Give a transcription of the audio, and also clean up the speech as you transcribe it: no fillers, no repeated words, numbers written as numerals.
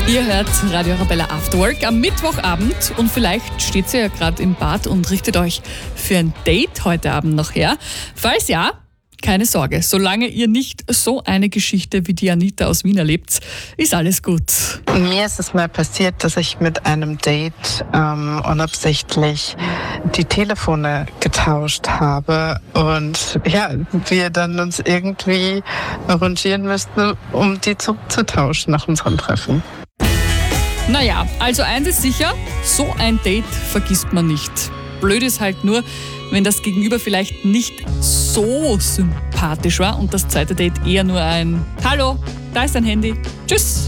Ihr hört Radio Arabella After Work am Mittwochabend und vielleicht steht ihr ja gerade im Bad und richtet euch für ein Date heute Abend noch her. Falls ja, keine Sorge, solange ihr nicht so eine Geschichte wie die Anita aus Wien erlebt, ist alles gut. Mir ist es mal passiert, dass ich mit einem Date unabsichtlich die Telefone getauscht habe und ja, wir dann uns irgendwie arrangieren müssten, um die zurückzutauschen nach unserem Treffen. Naja, also eins ist sicher, so ein Date vergisst man nicht. Blöd ist halt nur, wenn das Gegenüber vielleicht nicht so sympathisch war und das zweite Date eher nur ein Hallo, da ist dein Handy, tschüss.